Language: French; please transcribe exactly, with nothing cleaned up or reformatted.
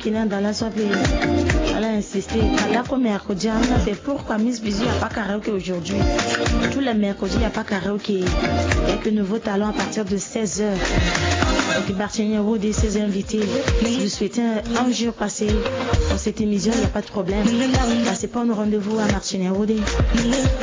Kenan dans la soirée. Elle a insisté. Elle a comme mercredi. On a fait pourquoi Miss Busy n'a pas karaoké aujourd'hui. Tous les mercredis, il n'y a pas karaoké. Il n'y a que nouveau talent à partir de seize heures. Donc, Barthélémy Rodé, ses invités. Je vous souhaite un, un jour passé dans cette émission, il n'y a pas de problème. Passez pas nos rendez-vous à Barthélémy Rodé.